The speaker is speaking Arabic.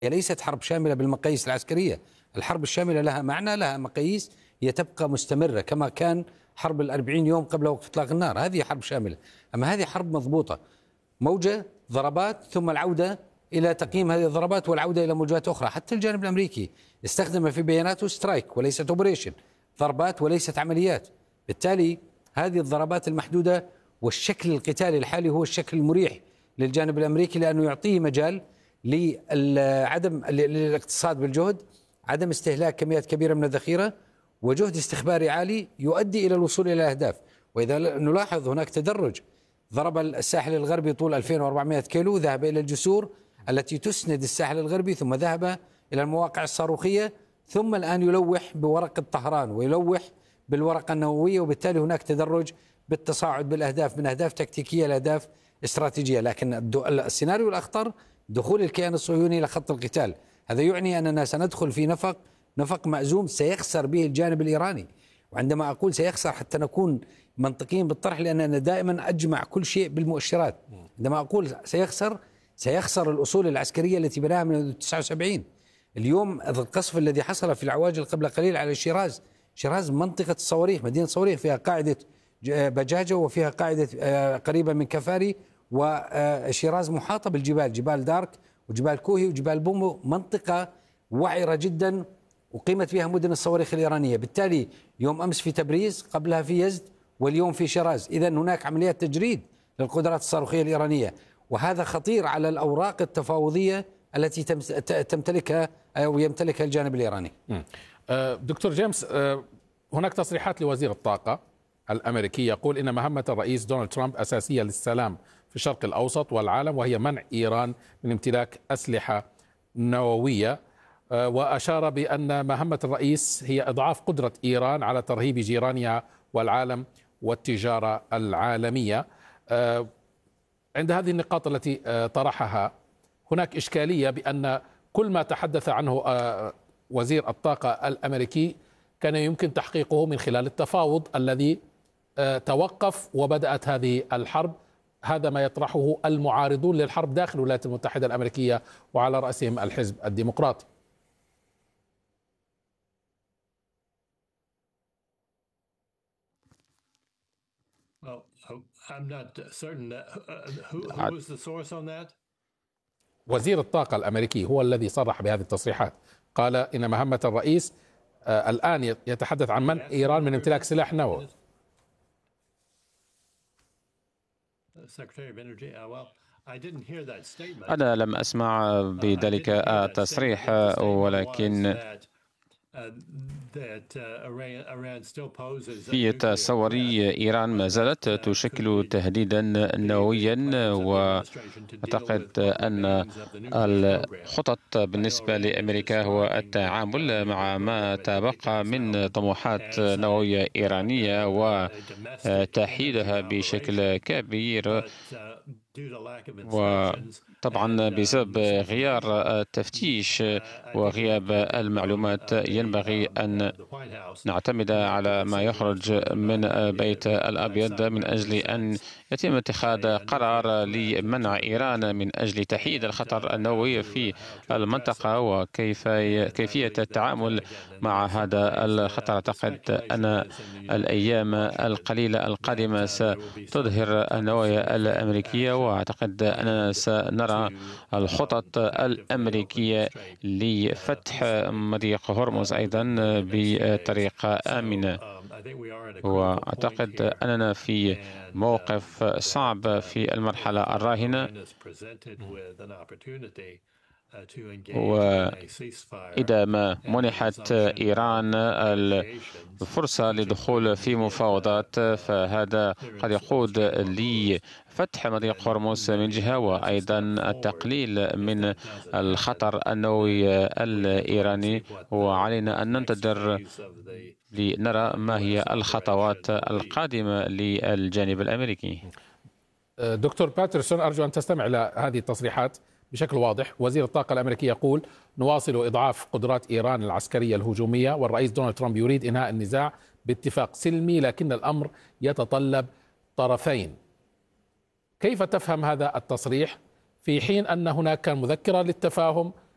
هي ليست حرب شاملة بالمقاييس العسكرية. الحرب الشاملة لها معنى، لها مقاييس، هي تبقى مستمرة كما كان حرب 40 يوم قبل وقف إطلاق النار. هذه حرب شاملة. أما هذه حرب مضبوطة، موجة ضربات ثم العودة إلى تقييم هذه الضربات والعودة إلى موجات أخرى. حتى الجانب الأمريكي استخدم في بياناته سترايك وليست أوبريشن، ضربات وليست عمليات. بالتالي هذه الضربات المحدودة والشكل القتالي الحالي هو الشكل المريح للجانب الأمريكي، لأنه يعطيه مجال لعدم الاقتصاد بالجهد، عدم استهلاك كميات كبيرة من الذخيرة، وجهد استخباري عالي يؤدي إلى الوصول إلى الأهداف. وإذا نلاحظ هناك تدرج، ضرب الساحل الغربي طول 2400 كيلو، ذهب إلى الجسور التي تسند الساحل الغربي، ثم ذهب إلى المواقع الصاروخية، ثم الآن يلوح بورقة طهران ويلوح بالورقة النووية. وبالتالي هناك تدرج بالتصاعد بالأهداف من أهداف تكتيكية لأهداف استراتيجية. لكن السيناريو الأخطر دخول الكيان الصهيوني إلى خط القتال. هذا يعني أننا سندخل في نفق مأزوم سيخسر به الجانب الإيراني. وعندما أقول سيخسر حتى نكون منطقيين بالطرح، لأن أنا دائما أجمع كل شيء بالمؤشرات. عندما أقول سيخسر الأصول العسكرية التي بناها من 79. اليوم القصف الذي حصل في العواجل قبل قليل على شيراز منطقة الصواريخ، مدينة صواريخ، فيها قاعدة بجاجة وفيها قاعدة قريبة من كفاري، وشيراز محاطة بالجبال، جبال دارك وجبال كوهي وجبال بومو، منطقة وعرة جدا وقيمت فيها مدن الصواريخ الإيرانية. بالتالي يوم أمس في تبريز، قبلها في يزد، واليوم في شيراز. إذن هناك عمليات تجريد للقدرات الصاروخية الإيرانية، وهذا خطير على الأوراق التفاوضية التي تمتلكها أو يمتلكها الجانب الإيراني. دكتور جيمس، هناك تصريحات لوزير الطاقة الأمريكي يقول إن مهمة الرئيس دونالد ترامب أساسية للسلام في الشرق الأوسط والعالم، وهي منع إيران من امتلاك أسلحة نووية. وأشار بأن مهمة الرئيس هي إضعاف قدرة إيران على ترهيب جيرانها والعالم والتجارة العالمية. عند هذه النقاط التي طرحها هناك إشكالية، بأن كل ما تحدث عنه وزير الطاقة الأمريكي كان يمكن تحقيقه من خلال التفاوض الذي توقف وبدأت هذه الحرب. هذا ما يطرحه المعارضون للحرب داخل الولايات المتحدة الأمريكية وعلى رأسهم الحزب الديمقراطي. وزير الطاقة الأمريكي هو الذي صرح بهذه التصريحات، قال إن مهمة الرئيس الآن يتحدث عن منع إيران من امتلاك سلاح نووي. أنا لم أسمع بذلك التصريح، ولكن في تصوري إيران ما زالت تشكل تهديدا نوويا، وأعتقد أن الخطط بالنسبة لأمريكا هو التعامل مع ما تبقى من طموحات نووية إيرانية وتحييدها بشكل كبير. وطبعا بسبب غياب التفتيش وغياب المعلومات ينبغي أن نعتمد على ما يخرج من بيت الأبيض من أجل أن يتم اتخاذ قرار لمنع إيران من أجل تحييد الخطر النووي في المنطقة وكيفية التعامل مع هذا الخطر. أعتقد أن الأيام القليلة القادمة ستظهر النوايا الأمريكية، وأعتقد أننا سنرى الخطط الأمريكية لفتح مضيق هرمز أيضا بطريقة آمنة. وأعتقد أننا في موقف صعب في المرحلة الراهنة، وإذا ما منحت إيران الفرصة للدخول في مفاوضات فهذا قد يقود لفتح مضيق هرمز من جهة، وأيضا التقليل من الخطر النووي الإيراني. وعلينا أن ننتظر لنرى ما هي الخطوات القادمة للجانب الأمريكي. دكتور باترسون، أرجو أن تستمع إلى هذه التصريحات بشكل واضح. وزير الطاقة الأمريكي يقول: نواصل إضعاف قدرات إيران العسكرية الهجومية، والرئيس دونالد ترامب يريد إنهاء النزاع باتفاق سلمي، لكن الأمر يتطلب طرفين. كيف تفهم هذا التصريح في حين أن هناك كان مذكرة للتفاهم